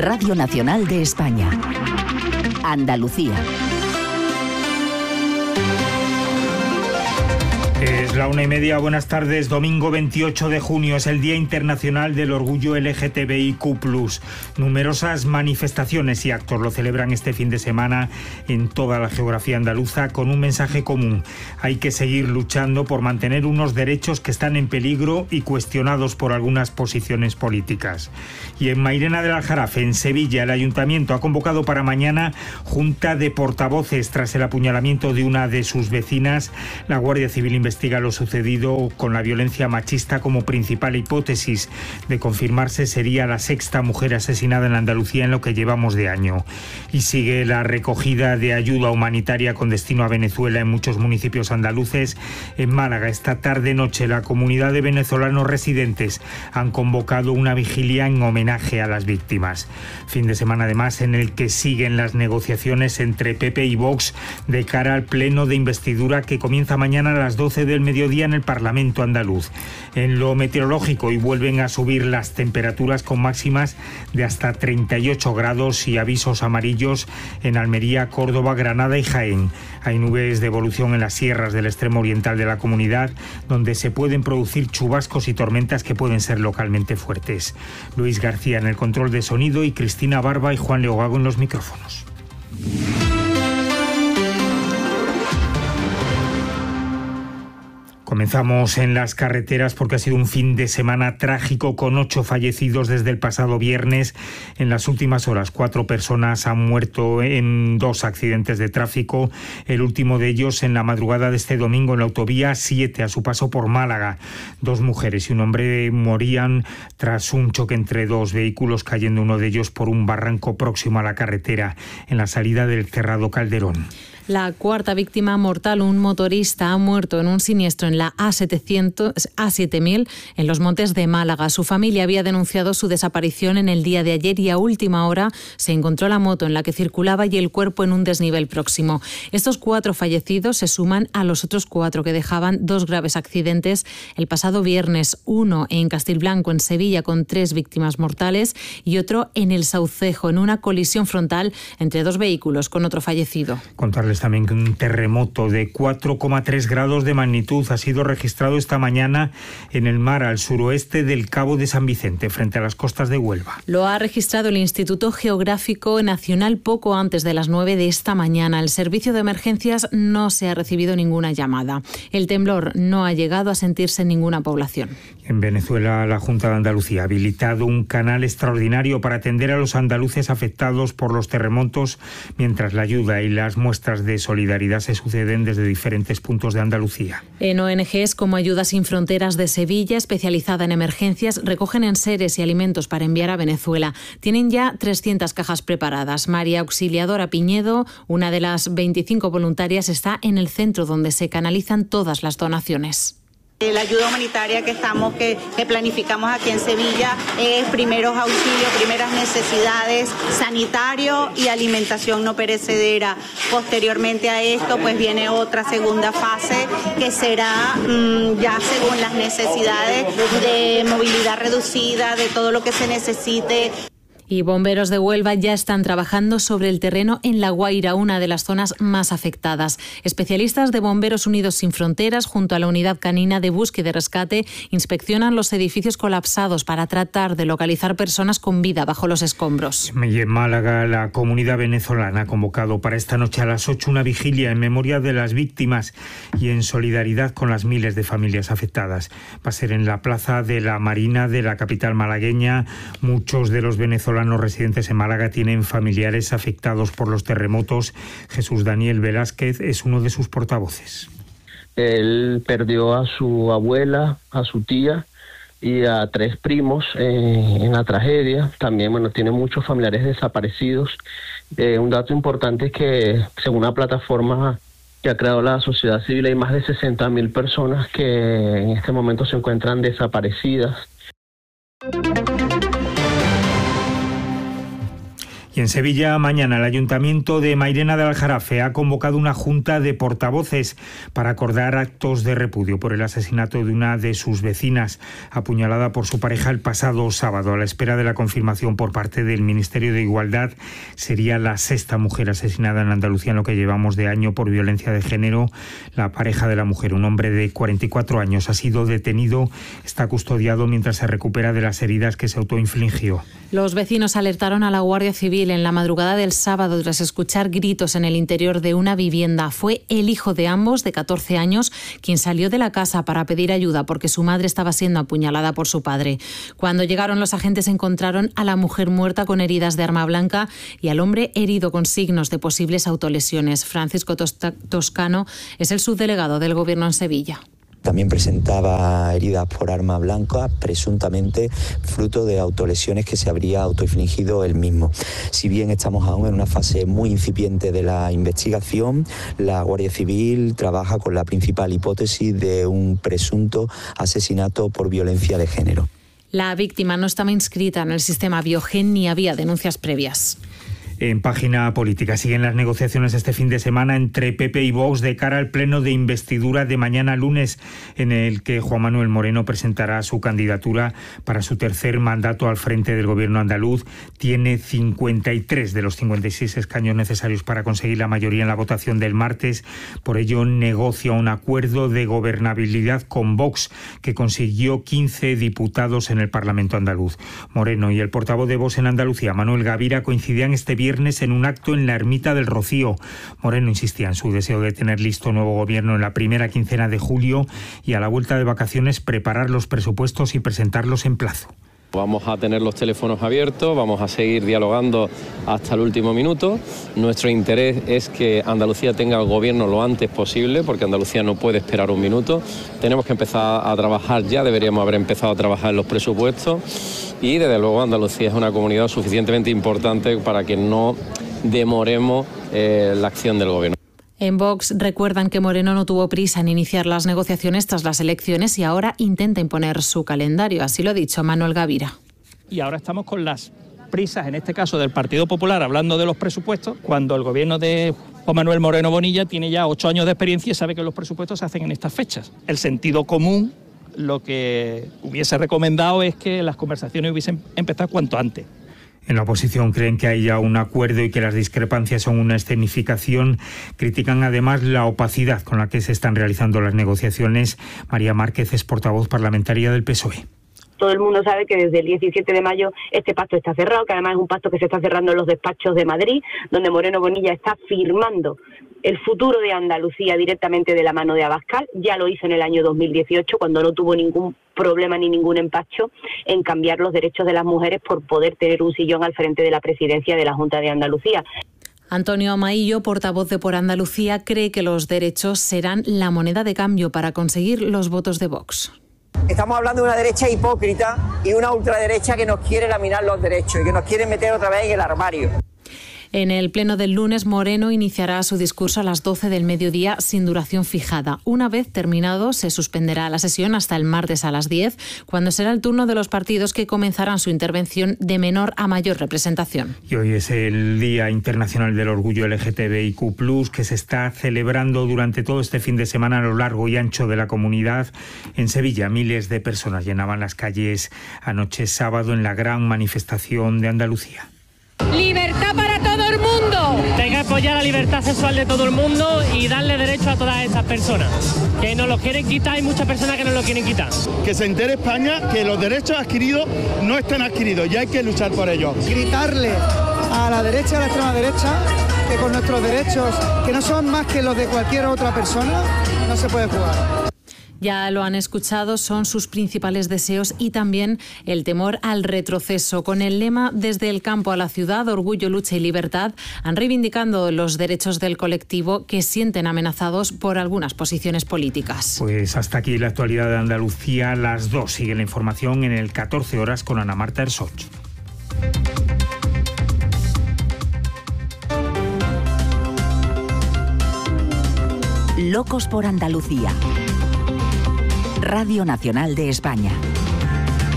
Radio Nacional de España. Andalucía. Es la 1:30, buenas tardes. Domingo 28 de junio es el Día Internacional del Orgullo LGTBIQ+. Numerosas manifestaciones y actos lo celebran este fin de semana en toda la geografía andaluza con un mensaje común. Hay que seguir luchando por mantener unos derechos que están en peligro y cuestionados por algunas posiciones políticas. Y en Mairena del Aljarafe, en Sevilla, el Ayuntamiento ha convocado para mañana junta de portavoces tras el apuñalamiento de una de sus vecinas. La Guardia Civil investiga lo sucedido con la violencia machista como principal hipótesis. De confirmarse, sería la sexta mujer asesinada en Andalucía en lo que llevamos de año. Y sigue la recogida de ayuda humanitaria con destino a Venezuela en muchos municipios andaluces. En Málaga, esta tarde-noche, la comunidad de venezolanos residentes han convocado una vigilia en homenaje a las víctimas. Fin de semana, además, en el que siguen las negociaciones entre PP y Vox de cara al pleno de investidura que comienza mañana a las 12 del mediodía en el Parlamento andaluz. En lo meteorológico, hoy vuelven a subir las temperaturas con máximas de hasta 38 grados y avisos amarillos en Almería, Córdoba, Granada y Jaén. Hay nubes de evolución en las sierras del extremo oriental de la comunidad, donde se pueden producir chubascos y tormentas que pueden ser localmente fuertes. Luis García en el control de sonido y Cristina Barba y Juan Leogago en los micrófonos. Comenzamos en las carreteras porque ha sido un fin de semana trágico con 8 fallecidos desde el pasado viernes. En las últimas horas, 4 personas han muerto en 2 accidentes de tráfico. El último de ellos en la madrugada de este domingo en la autovía 7 a su paso por Málaga. 2 mujeres y un hombre morían tras un choque entre 2 vehículos, cayendo uno de ellos por un barranco próximo a la carretera en la salida del Cerrado Calderón. La cuarta víctima mortal, un motorista, ha muerto en un siniestro en la A7000 en los Montes de Málaga. Su familia había denunciado su desaparición en el día de ayer y a última hora se encontró la moto en la que circulaba y el cuerpo en un desnivel próximo. Estos 4 fallecidos se suman a los otros 4 que dejaban 2 graves accidentes el pasado viernes, uno en Castilblanco, en Sevilla, con 3 víctimas mortales y otro en El Saucejo, en una colisión frontal entre 2 vehículos con otro fallecido. Contarles también que un terremoto de 4,3 grados de magnitud ha sido registrado esta mañana en el mar al suroeste del Cabo de San Vicente, frente a las costas de Huelva. Lo ha registrado el Instituto Geográfico Nacional poco antes de las 9 de esta mañana. El servicio de emergencias no se ha recibido ninguna llamada. El temblor no ha llegado a sentirse en ninguna población. En Venezuela, la Junta de Andalucía ha habilitado un canal extraordinario para atender a los andaluces afectados por los terremotos, mientras la ayuda y las muestras de solidaridad se suceden desde diferentes puntos de Andalucía. En ONGs como Ayuda Sin Fronteras de Sevilla, especializada en emergencias, recogen enseres y alimentos para enviar a Venezuela. Tienen ya 300 cajas preparadas. María Auxiliadora Piñedo, una de las 25 voluntarias, está en el centro donde se canalizan todas las donaciones. La ayuda humanitaria que planificamos aquí en Sevilla es primeros auxilios, primeras necesidades, sanitario y alimentación no perecedera. Posteriormente a esto, pues viene otra segunda fase que será ya según las necesidades de movilidad reducida, de todo lo que se necesite. Y bomberos de Huelva ya están trabajando sobre el terreno en La Guaira, una de las zonas más afectadas. Especialistas de Bomberos Unidos Sin Fronteras, junto a la Unidad Canina de Búsqueda y Rescate, inspeccionan los edificios colapsados para tratar de localizar personas con vida bajo los escombros. Y en Málaga, la comunidad venezolana ha convocado para esta noche a las 8 una vigilia en memoria de las víctimas y en solidaridad con las miles de familias afectadas. Va a ser en la Plaza de la Marina de la capital malagueña. Muchos de los venezolanos residentes en Málaga tienen familiares afectados por los terremotos. Jesús Daniel Velázquez es uno de sus portavoces. Él perdió a su abuela, a su tía y a 3 primos en la tragedia. También, tiene muchos familiares desaparecidos. Un dato importante es que, según una plataforma que ha creado la sociedad civil, hay más de 60.000 personas que en este momento se encuentran desaparecidas. Y Y en Sevilla, mañana, el Ayuntamiento de Mairena de Aljarafe ha convocado una junta de portavoces para acordar actos de repudio por el asesinato de una de sus vecinas, apuñalada por su pareja el pasado sábado. A la espera de la confirmación por parte del Ministerio de Igualdad, sería la sexta mujer asesinada en Andalucía en lo que llevamos de año por violencia de género. La pareja de la mujer, un hombre de 44 años, ha sido detenido, está custodiado mientras se recupera de las heridas que se autoinfligió. Los vecinos alertaron a la Guardia Civil en la madrugada del sábado tras escuchar gritos en el interior de una vivienda. Fue el hijo de ambos, de 14 años, quien salió de la casa para pedir ayuda porque su madre estaba siendo apuñalada por su padre. Cuando llegaron, los agentes encontraron a la mujer muerta con heridas de arma blanca y al hombre herido con signos de posibles autolesiones. Francisco Toscano es el subdelegado del Gobierno en Sevilla. También presentaba heridas por arma blanca, presuntamente fruto de autolesiones que se habría autoinfligido él mismo. Si bien estamos aún en una fase muy incipiente de la investigación, la Guardia Civil trabaja con la principal hipótesis de un presunto asesinato por violencia de género. La víctima no estaba inscrita en el sistema Biogen ni había denuncias previas. En página política siguen las negociaciones este fin de semana entre PP y Vox de cara al pleno de investidura de mañana lunes, en el que Juan Manuel Moreno presentará su candidatura para su tercer mandato al frente del gobierno andaluz. Tiene 53 de los 56 escaños necesarios para conseguir la mayoría en la votación del martes. Por ello negocia un acuerdo de gobernabilidad con Vox, que consiguió 15 diputados en el Parlamento andaluz. Moreno y el portavoz de Vox en Andalucía, Manuel Gavira, coincidían este viernes en un acto en la Ermita del Rocío. Moreno insistía en su deseo de tener listo nuevo gobierno en la primera quincena de julio y a la vuelta de vacaciones preparar los presupuestos y presentarlos en plazo. Vamos a tener los teléfonos abiertos, vamos a seguir dialogando hasta el último minuto. Nuestro interés es que Andalucía tenga el gobierno lo antes posible, porque Andalucía no puede esperar un minuto. Tenemos que empezar a trabajar ya, deberíamos haber empezado a trabajar en los presupuestos y desde luego Andalucía es una comunidad suficientemente importante para que no demoremos la acción del gobierno. En Vox recuerdan que Moreno no tuvo prisa en iniciar las negociaciones tras las elecciones y ahora intenta imponer su calendario. Así lo ha dicho Manuel Gavira. Y ahora estamos con las prisas, en este caso del Partido Popular, hablando de los presupuestos, cuando el gobierno de Juan Manuel Moreno Bonilla tiene ya 8 años de experiencia y sabe que los presupuestos se hacen en estas fechas. El sentido común, lo que hubiese recomendado es que las conversaciones hubiesen empezado cuanto antes. En la oposición creen que hay ya un acuerdo y que las discrepancias son una escenificación. Critican además la opacidad con la que se están realizando las negociaciones. María Márquez es portavoz parlamentaria del PSOE. Todo el mundo sabe que desde el 17 de mayo este pacto está cerrado, que además es un pacto que se está cerrando en los despachos de Madrid, donde Moreno Bonilla está firmando el futuro de Andalucía directamente de la mano de Abascal. Ya lo hizo en el año 2018, cuando no tuvo ningún problema ni ningún empacho en cambiar los derechos de las mujeres por poder tener un sillón al frente de la presidencia de la Junta de Andalucía. Antonio Amaillo, portavoz de Por Andalucía, cree que los derechos serán la moneda de cambio para conseguir los votos de Vox. Estamos hablando de una derecha hipócrita y una ultraderecha que nos quiere laminar los derechos y que nos quiere meter otra vez en el armario. En el pleno del lunes, Moreno iniciará su discurso a las 12 del mediodía sin duración fijada. Una vez terminado, se suspenderá la sesión hasta el martes a las 10, cuando será el turno de los partidos que comenzarán su intervención de menor a mayor representación. Y hoy es el Día Internacional del Orgullo LGTBIQ+, que se está celebrando durante todo este fin de semana a lo largo y ancho de la comunidad. En Sevilla, miles de personas llenaban las calles anoche sábado en la gran manifestación de Andalucía. ¡Libertad para todo el mundo! Hay que apoyar la libertad sexual de todo el mundo y darle derecho a todas esas personas. Que nos lo quieren quitar, hay muchas personas que nos lo quieren quitar. Que se entere España que los derechos adquiridos no están adquiridos y hay que luchar por ellos. Gritarle a la derecha, a la extrema derecha, que con nuestros derechos, que no son más que los de cualquier otra persona, no se puede jugar. Ya lo han escuchado, son sus principales deseos y también el temor al retroceso. Con el lema Desde el campo a la ciudad, orgullo, lucha y libertad, han reivindicado los derechos del colectivo que sienten amenazados por algunas posiciones políticas. Pues hasta aquí la actualidad de Andalucía. Las 2 sigue la información en el 14 horas con Ana Marta Ersoch. Locos por Andalucía. Radio Nacional de España.